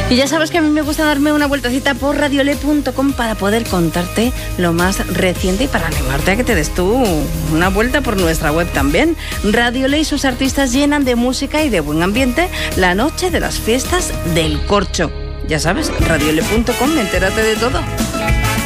Y ya sabes que a mí me gusta darme una vueltecita por radiole.com para poder contarte lo más reciente y para animarte a que te des tú una vuelta por nuestra web también. Radiole y sus artistas llenan de música y de buen ambiente la noche de las fiestas del Corcho. Ya sabes, radiole.com, entérate de todo.